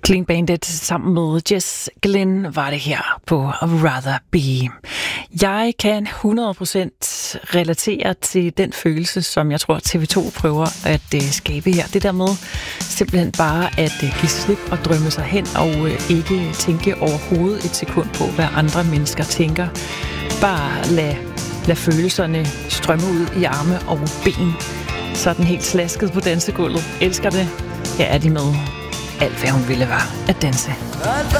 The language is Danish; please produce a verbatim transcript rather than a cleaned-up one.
Clean Bandit sammen med Jess Glynne var det her på Rather Be. Jeg kan hundrede procent relatere til den følelse, som jeg tror T V to prøver at uh, skabe her. Det der med simpelthen bare at uh, give slip og drømme sig hen og uh, ikke tænke overhovedet et sekund på, hvad andre mennesker tænker. Bare lad, lad følelserne strømme ud i arme og ben. Sådan helt slasket på dansegulvet. Elsker det. Her er de med. Alt hvad hun ville var at danse.